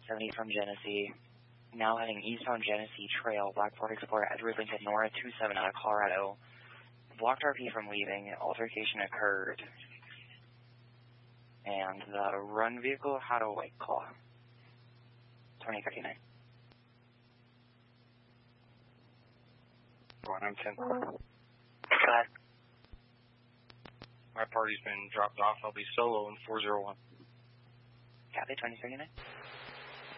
70 from Genesee. Now heading eastbound Genesee Trail, Black Ford Explorer, Edward Lincoln, Nora 27 out of Colorado. Blocked RP from leaving, altercation occurred. And the run vehicle had a White Claw. 2039. I'm 10. Go ahead. My party's been dropped off. I'll be solo in 401. Copy, 2039.